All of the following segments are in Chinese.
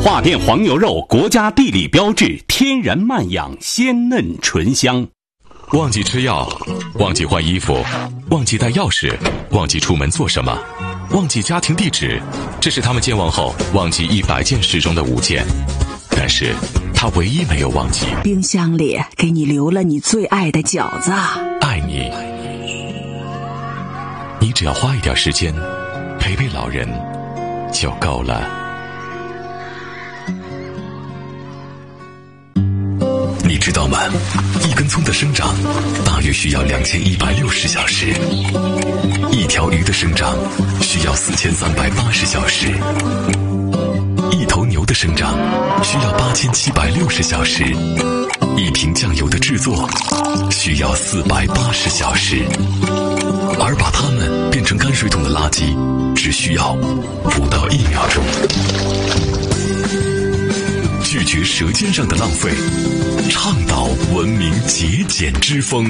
华甸黄牛肉国家地理标志，天然慢养，鲜嫩醇香。 忘记吃药，忘记换衣服，忘记带钥匙，忘记出门做什么，忘记家庭地址，这是他们健忘后忘记100件事中的5件。但是他唯一没有忘记， 冰箱里给你留了你最爱的饺子。 爱你，你只要花一点时间陪陪老人就够了。你知道吗？一根葱的生长大约需要2160小时，一条鱼的生长需要4380小时，一头牛的生长需要8760小时，一瓶酱油的制作需要480小时，而把它们变成泔水桶的垃圾只需要不到1秒钟。拒绝舌尖上的浪费，倡导文明节俭之风。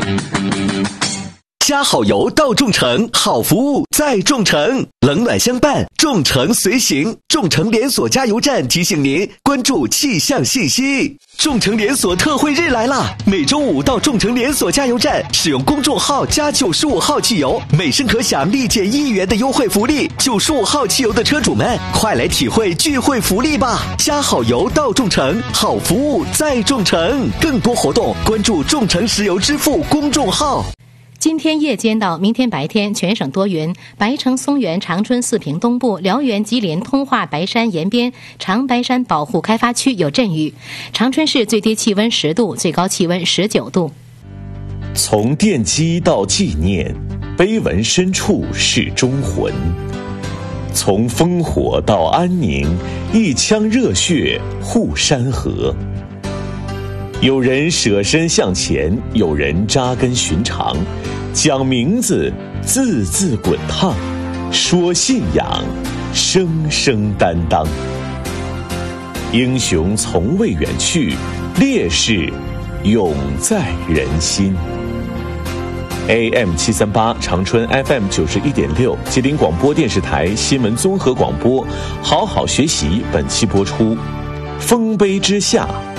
加好油到众诚，好服务在众诚，冷暖相伴，众诚随行。众诚连锁加油站提醒您关注气象信息。众诚连锁特惠日来啦！每周5到众诚连锁加油站使用公众号加95号汽油，每升可享立减1元的优惠福利。95号汽油的车主们，快来体会聚会福利吧！加好油到众诚，好服务在众诚。更多活动关注众诚石油支付公众号。 今天夜间到明天白天全省多云，白城、松原、长春、四平东部、辽源、吉林、通化、白山沿边、长白山保护开发区有阵雨。长春市最低气温10度，最高气温19度。 从奠基到纪念，碑文深处是忠魂；从烽火到安宁，一腔热血护山河。有人舍身向前，有人扎根寻常，讲名字，字字滚烫，说信仰，声声担当。英雄从未远去，烈士永在人心。AM 738长春 FM 91.6吉林广播电视台新闻综合广播，好好学习。本期播出，丰碑之下。